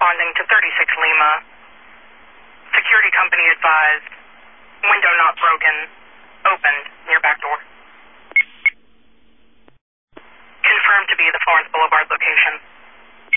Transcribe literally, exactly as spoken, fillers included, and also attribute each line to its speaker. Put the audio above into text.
Speaker 1: responding to thirty-six Lima. Security company advised. Window not broken.